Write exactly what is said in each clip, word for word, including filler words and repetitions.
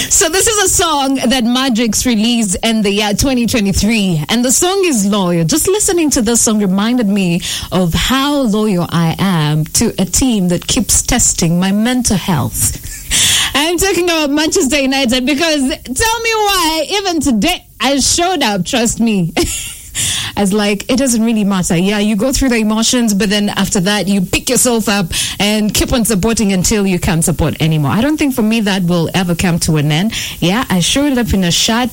So this is a song that Magix released in the year twenty twenty-three, and the song is Loyal. Just listening to this song reminded me of how loyal I am to a team that keeps testing my mental health. I'm talking about Manchester United because tell me why, even today, I showed up, trust me. As like, it doesn't really matter. Yeah, you go through the emotions, but then after that, you pick yourself up and keep on supporting until you can't support anymore. I don't think for me that will ever come to an end. Yeah, I showed up in a shirt.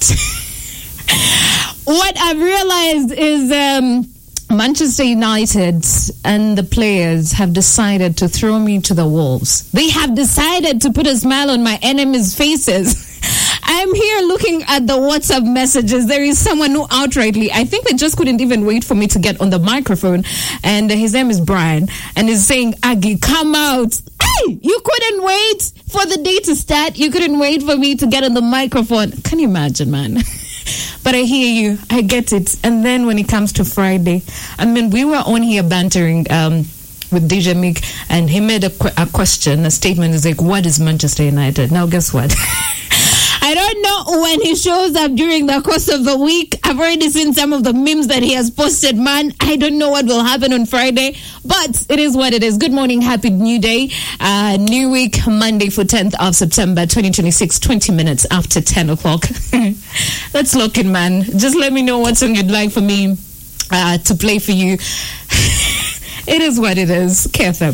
What I've realized is um, Manchester United and the players have decided to throw me to the wolves. They have decided to put a smile on my enemies' faces. I'm here looking at the WhatsApp messages. There is someone who outrightly, I think they just couldn't even wait for me to get on the microphone. And his name is Brian. And he's saying, Aggie, come out. Hey, you couldn't wait for the day to start. You couldn't wait for me to get on the microphone. Can you imagine, man? But I hear you. I get it. And then when it comes to Friday, I mean, we were on here bantering um, with D J Mick, and he made a, qu- a question, a statement. He's like, what is Manchester United? Now, guess what? I don't know when he shows up during the course of the week. I've already seen some of the memes that he has posted, man. I don't know what will happen on Friday, but it is what it is. Good morning. Happy new day. Uh, new week, Monday for tenth of September, twenty twenty-six, twenty minutes after ten o'clock. Let's look in, man. Just let me know what song you'd like for me uh, to play for you. It is what it is. K F M.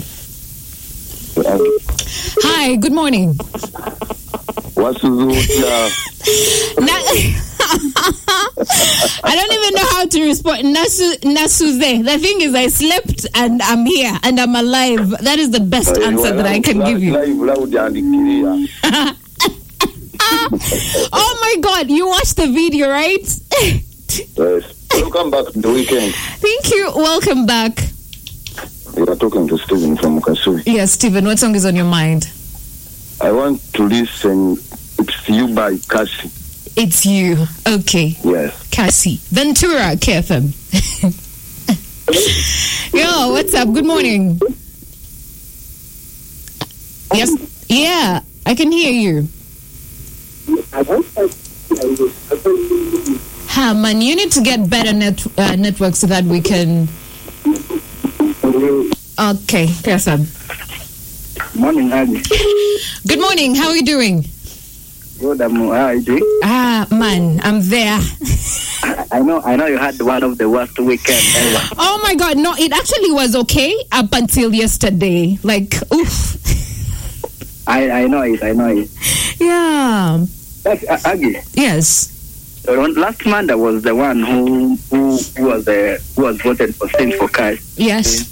Hi, good morning. What's the I don't even know how to respond. Nasu, Nasuze. The thing is, I slept and I'm here and I'm alive. That is the best answer that I can give you. Oh my God, you watched the video, right? Yes. Welcome back to the weekend. Thank you. Welcome back. You are talking to Stephen from Kasui. Yes, Stephen, what song is on your mind? I want to listen. It's You by Cassie. It's You. Okay. Yes. Cassie. Ventura, K F M. Yo, what's up? Good morning. Yes. Yeah, I can hear you. Ha, man, you need to get better net, uh, network so that we can... Okay, K F M. Morning, Aggie. Good morning. How are you doing? Good. I'm, how are you doing? Ah, man, I'm there. I know. I know you had one of the worst weekends ever. Oh my God! No, it actually was okay up until yesterday. Like, oof. I I know it. I know it. Yeah. That's, uh, Aggie. Yes. Uh, last Monday was the one who who, who was uh, who was voted for Sing for Cash. Yes.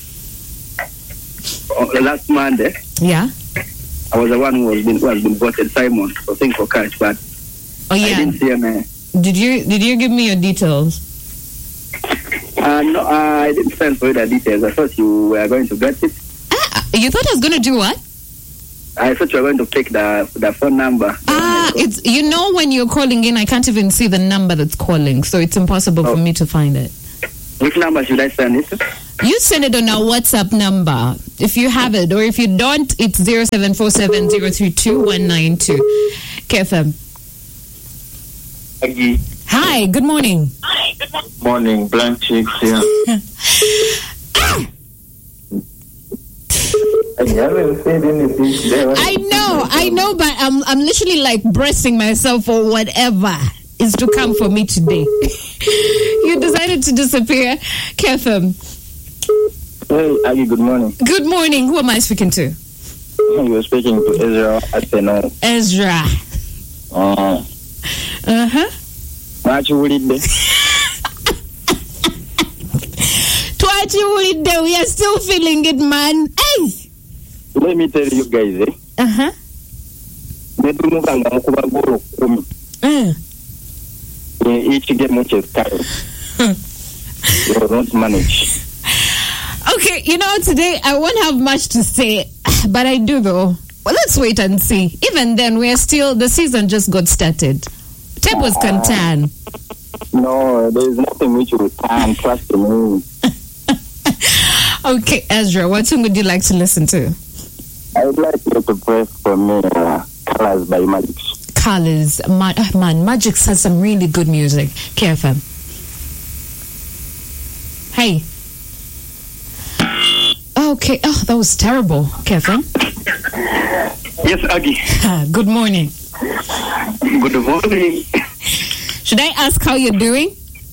Uh, last Monday. Yeah. I was the one who was been who has been voted Simon for Sing for Cash, but oh yeah. I didn't see him. Uh, did you did you give me your details? Uh, no, uh, I didn't send for you the details. I thought you were going to get it. Ah, you thought I was going to do what? I thought you were going to take the the phone number. Ah, it's you know when you're calling in, I can't even see the number that's calling, so it's impossible oh. for me to find it. Which number should I send it to? You send it on our WhatsApp number if you have it, or if you don't, it's zero seven four seven zero three two one nine two. K F M. Aggie. Hi, good morning. Hi, good morning. Blank chicks here. Ah! I haven't said anything there. I know, I know, but I'm I'm literally like bracing myself for whatever is to come for me today. You decided to disappear. K F M. Hey, Aggie, good morning. Good morning. Who am I speaking to? You were speaking to Ezra Ateno. Ezra. Uh, uh-huh. What you read there? What you read there? We are still feeling it, man. Hey! Let me tell you guys, eh? Uh-huh. Uh. Each game which is time. You don't manage. Okay, you know, today I won't have much to say, but I do though. Well, let's wait and see. Even then, we are still, the season just got started. Tables uh, can turn. No, there is nothing which will turn, trust me. Okay, Ezra, what song would you like to listen to? I would like you to play for me uh, Colors by Magix. colors. Ma- oh, man, Magix has some really good music. K F M. Hey. Okay. Oh, that was terrible. K F M. Yes, Aggie. Good morning. Good morning. Should I ask how you're doing?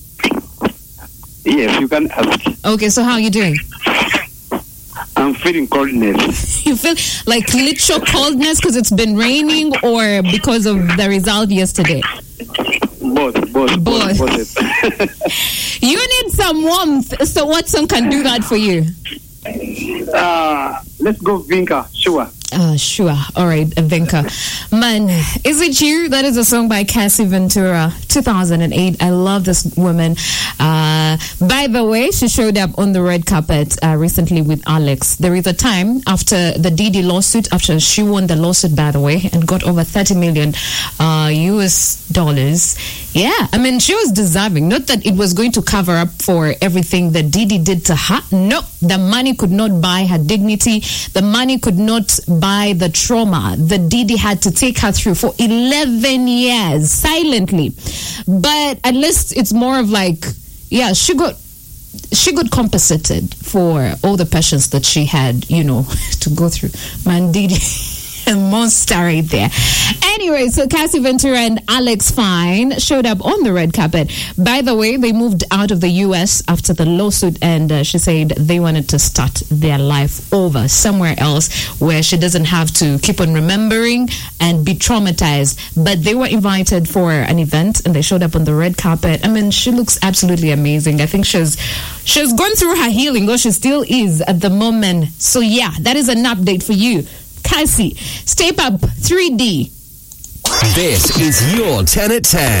Yes, you can ask. Okay, so how are you doing? I'm feeling coldness. You feel like literal coldness because it's been raining or because of the result yesterday? Both, both, Both. both. both. You need some warmth, so what song can do that for you? Uh, let's go Vinka, sure. Uh, sure. All right, Vinka. Man, Is It You? That is a song by Cassie Ventura, two thousand eight. I love this woman. Uh, by the way, she showed up on the red carpet uh, recently with Alex. There is a time after the Diddy lawsuit, after she won the lawsuit, by the way, and got over thirty million uh, U S dollars. Yeah, I mean, she was deserving. Not that it was going to cover up for everything that Diddy did to her. No, the money could not buy her dignity. The money could not buy the trauma that Diddy had to take her through for eleven years silently. But at least it's more of like, yeah, she got she got compensated for all the passions that she had, you know, to go through. Man, Diddy, a monster right there. Anyway, so Cassie Ventura and Alex Fine showed up on the red carpet. By the way, they moved out of the U S after the lawsuit, and uh, she said they wanted to start their life over somewhere else where she doesn't have to keep on remembering and be traumatized. But they were invited for an event, and they showed up on the red carpet. I mean, she looks absolutely amazing. I think she's she's gone through her healing, or she still is at the moment. So yeah, that is an update for you. Cassie, Step Up three D. This is your ten at ten.